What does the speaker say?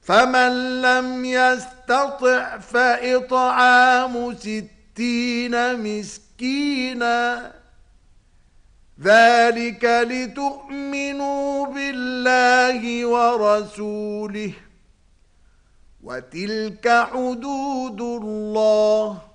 فمن لم يستطع فإطعام 60 مسكينا ذلك لتؤمنوا بالله ورسوله وتلك حدود الله